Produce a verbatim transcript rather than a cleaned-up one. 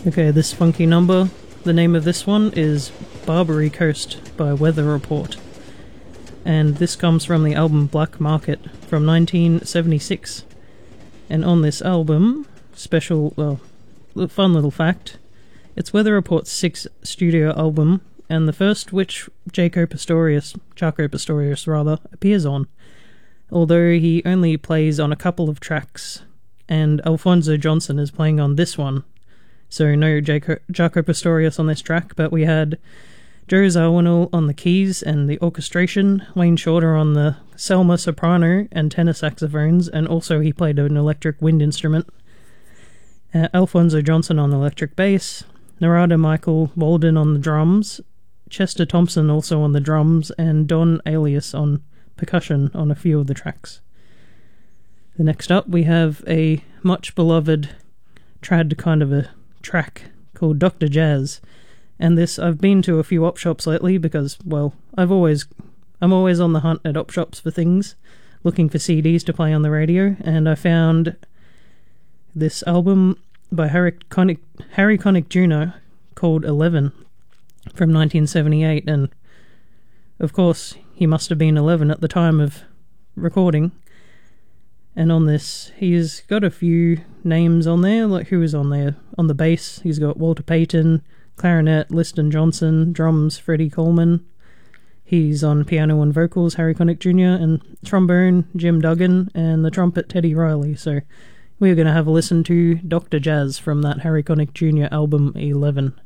Okay, this funky number, the name of this one is Barbary Coast by Weather Report. And this comes from the album Black Market from nineteen seventy-six. And on this album, special, well, fun little fact, it's Weather Report's sixth studio album, and the first which Jaco Pastorius, Jaco Pastorius rather, appears on. Although he only plays on a couple of tracks, and Alphonso Johnson is playing on this one. So no Jaco, Jaco Pastorius on this track, but we had Joe Zawinul on the keys and the orchestration, Wayne Shorter on the Selma soprano and tenor saxophones, and also he played an electric wind instrument. Uh, Alphonso Johnson on the electric bass, Narada Michael Walden on the drums, Chester Thompson also on the drums, and Don Alias on percussion on a few of the tracks. The next up we have a much beloved trad kind of a track called Doctor Jazz, and this I've been to a few op shops lately because, well, I've always I'm always on the hunt at op shops for things, looking for C Ds to play on the radio, and I found this album by Harry Connick, Harry Connick Junior called Eleven from nineteen seventy-eight, and of course he must have been eleven at the time of recording. And on this, he's got a few names on there, like who is on there? On the bass, he's got Walter Payton, clarinet, Liston Johnson, drums, Freddie Coleman. He's on piano and vocals, Harry Connick Junior, and trombone, Jim Duggan, and the trumpet, Teddy Riley. So we're going to have a listen to Doctor Jazz from that Harry Connick Junior album, Eleven.